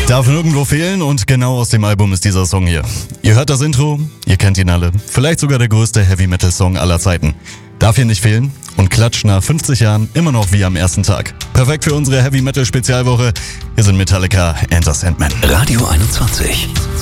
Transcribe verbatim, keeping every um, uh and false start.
Darf nirgendwo fehlen und genau aus dem Album ist dieser Song hier. Ihr hört das Intro, ihr kennt ihn alle. Vielleicht sogar der größte Heavy-Metal-Song aller Zeiten. Darf hier nicht fehlen und klatscht nach fünfzig Jahren immer noch wie am ersten Tag. Perfekt für unsere Heavy-Metal-Spezialwoche. Hier sind Metallica, Enter Sandman. Radio einundzwanzig.